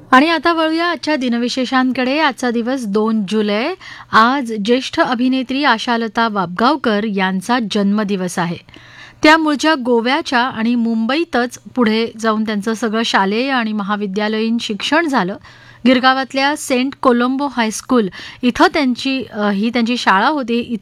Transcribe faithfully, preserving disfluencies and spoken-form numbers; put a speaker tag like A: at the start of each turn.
A: आणि आता वळूया आजच्या दिनविशेषांकडे. आजचा दिवस दोन जुलै. आज ज्येष्ठ अभिनेत्री आशालता वाबगावकर यांचा जन्मदिवस आहे. त्या मूळच्या गोव्याच्या आणि मुंबईतच पुढे जाऊन त्यांचं सगळं शालेय आणि महाविद्यालयीन शिक्षण झालं. गिरगावातल्या सेंट कोलंबो हायस्कूल इथं त्यांची ही त्यांची शाळा होती.